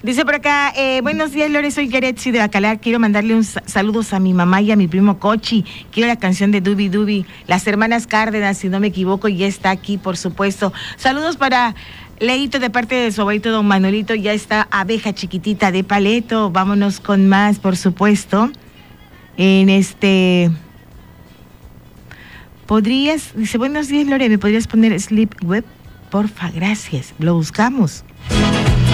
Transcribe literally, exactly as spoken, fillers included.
Dice por acá, eh, buenos días, Lore, soy Geretzi de Bacalar. Quiero mandarle un saludos a mi mamá y a mi primo Cochi. Quiero la canción de Dubi Dubi, las hermanas Cárdenas, si no me equivoco, y ya está aquí, por supuesto. Saludos para Leito de parte de su abuelito don Manuelito. Ya está Abeja Chiquitita de Paleto. Vámonos con más, por supuesto. En este... ¿Podrías? Dice, buenos días, Lore, ¿me podrías poner Sleep Web? Porfa, gracias. Lo buscamos.